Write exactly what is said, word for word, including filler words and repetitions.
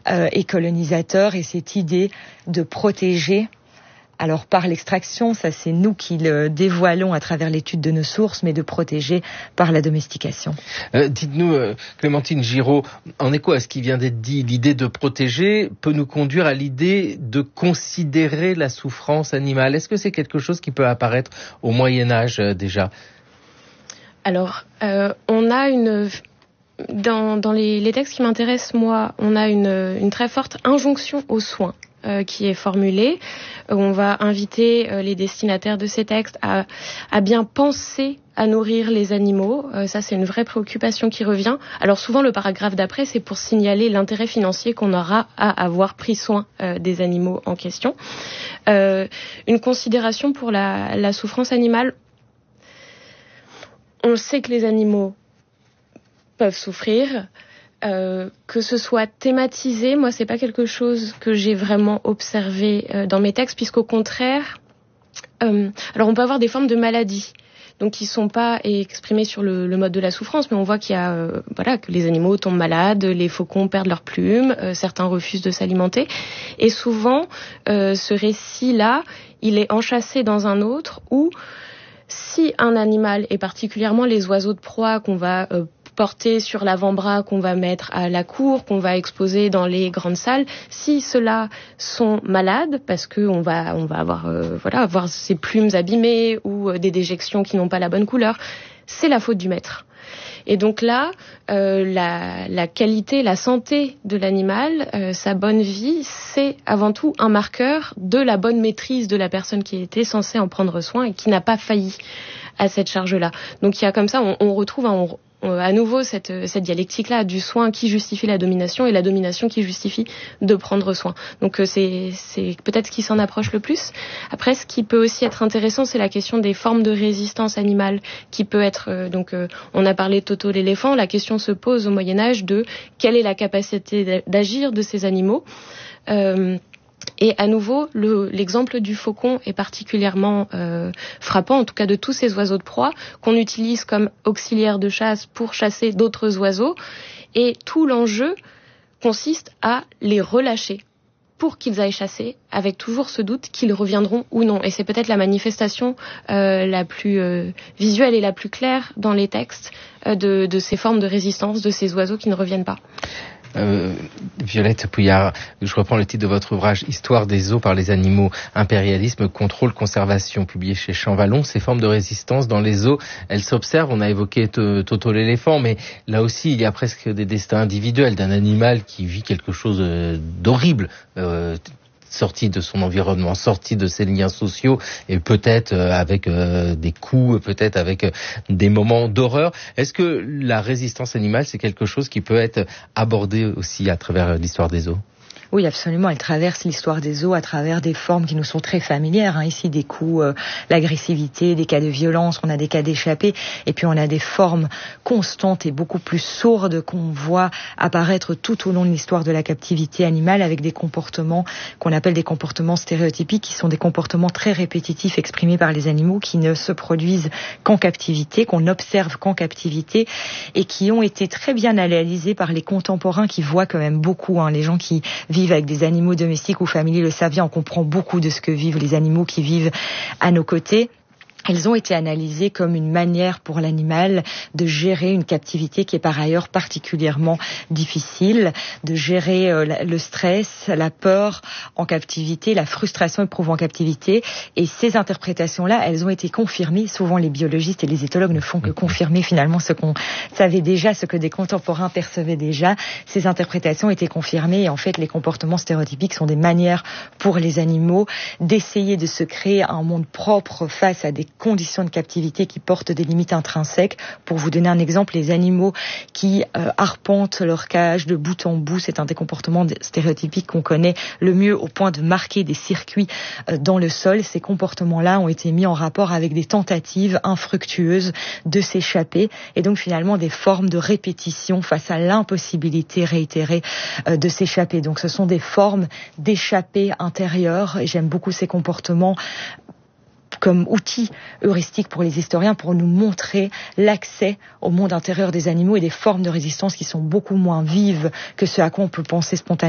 euh, et colonisateur, et cette idée de protéger. Alors par l'extraction, ça c'est nous qui le dévoilons à travers l'étude de nos sources, mais de protéger par la domestication. Euh, dites-nous, euh, Clémentine Giraud, en écho à ce qui vient d'être dit, l'idée de protéger peut nous conduire à l'idée de considérer la souffrance animale. Est-ce que c'est quelque chose qui peut apparaître au Moyen-Âge euh, déjà ? Alors, euh, on a une... Dans, dans les, les textes qui m'intéressent, moi, on a une, une très forte injonction aux soins. Euh, qui est formulée, où on va inviter euh, les destinataires de ces textes à, à bien penser à nourrir les animaux. Euh, ça, c'est une vraie préoccupation qui revient. Alors souvent, le paragraphe d'après, c'est pour signaler l'intérêt financier qu'on aura à avoir pris soin euh, des animaux en question. Euh, une considération pour la, la souffrance animale. On sait que les animaux peuvent souffrir. Euh, que ce soit thématisé, moi c'est pas quelque chose que j'ai vraiment observé euh, dans mes textes, puisqu'au contraire, euh, alors on peut avoir des formes de maladies, donc qui sont pas exprimées sur le, le mode de la souffrance, mais on voit qu'il y a, euh, voilà, que les animaux tombent malades, les faucons perdent leurs plumes, euh, certains refusent de s'alimenter, et souvent euh, ce récit-là, il est enchâssé dans un autre où si un animal, et particulièrement les oiseaux de proie qu'on va euh, portés sur l'avant-bras, qu'on va mettre à la cour, qu'on va exposer dans les grandes salles, si ceux-là sont malades, parce que on va, on va avoir, euh, voilà, avoir ses plumes abîmées ou euh, des déjections qui n'ont pas la bonne couleur, c'est la faute du maître. Et donc là, euh, la, la qualité, la santé de l'animal, euh, sa bonne vie, c'est avant tout un marqueur de la bonne maîtrise de la personne qui était censée en prendre soin et qui n'a pas failli à cette charge-là. Donc il y a comme ça, on, on retrouve un, on, à nouveau cette, cette dialectique-là du soin qui justifie la domination et la domination qui justifie de prendre soin. Donc c'est, c'est peut-être ce qui s'en approche le plus. Après, ce qui peut aussi être intéressant, c'est la question des formes de résistance animale qui peut être... Euh, donc euh, on a parlé de Toto l'éléphant, la question se pose au Moyen-Âge de quelle est la capacité d'agir de ces animaux. Euh, Et à nouveau, le, l'exemple du faucon est particulièrement euh, frappant, en tout cas de tous ces oiseaux de proie, qu'on utilise comme auxiliaire de chasse pour chasser d'autres oiseaux. Et tout l'enjeu consiste à les relâcher pour qu'ils aillent chasser, avec toujours ce doute qu'ils reviendront ou non. Et c'est peut-être la manifestation euh, la plus euh, visuelle et la plus claire dans les textes euh, de, de ces formes de résistance, de ces oiseaux qui ne reviennent pas. Euh, Violette Pouillard, je reprends le titre de votre ouvrage Histoire des eaux par les animaux, impérialisme, contrôle, conservation, publié chez Champvallon. Ces formes de résistance dans les eaux, elles s'observent. On a évoqué Toto l'éléphant, mais là aussi il y a presque des destins individuels d'un animal qui vit quelque chose d'horrible, euh, sorti de son environnement, sorti de ses liens sociaux, et peut-être euh, avec euh, des coups, peut-être avec euh, des moments d'horreur. Est-ce que la résistance animale, c'est quelque chose qui peut être abordé aussi à travers l'histoire des eaux ? Oui, absolument. Elle traverse l'histoire des eaux à travers des formes qui nous sont très familières. Hein. Ici, des coups, euh, l'agressivité, des cas de violence, on a des cas d'échappée. Et puis, on a des formes constantes et beaucoup plus sourdes qu'on voit apparaître tout au long de l'histoire de la captivité animale, avec des comportements qu'on appelle des comportements stéréotypiques, qui sont des comportements très répétitifs exprimés par les animaux, qui ne se produisent qu'en captivité, qu'on observe qu'en captivité, et qui ont été très bien analysés par les contemporains qui voient quand même beaucoup, hein, les gens qui vivent avec des animaux domestiques ou familiers le savent bien, on comprend beaucoup de ce que vivent les animaux qui vivent à nos côtés. Elles ont été analysées comme une manière pour l'animal de gérer une captivité qui est par ailleurs particulièrement difficile, de gérer euh, le stress, la peur en captivité, la frustration éprouvée en captivité. Et ces interprétations-là, elles ont été confirmées. Souvent, les biologistes et les éthologues ne font que confirmer finalement ce qu'on savait déjà, ce que des contemporains percevaient déjà. Ces interprétations étaient confirmées et en fait, les comportements stéréotypiques sont des manières pour les animaux d'essayer de se créer un monde propre face à des conditions de captivité qui portent des limites intrinsèques. Pour vous donner un exemple, les animaux qui euh, arpentent leur cage de bout en bout, c'est un des comportements stéréotypiques qu'on connaît le mieux au point de marquer des circuits euh, dans le sol. Ces comportements-là ont été mis en rapport avec des tentatives infructueuses de s'échapper et donc finalement des formes de répétition face à l'impossibilité réitérée euh, de s'échapper. Donc ce sont des formes d'échappée intérieure et j'aime beaucoup ces comportements comme outil heuristique pour les historiens pour nous montrer l'accès au monde intérieur des animaux et des formes de résistance qui sont beaucoup moins vives que ce à quoi on peut penser spontanément.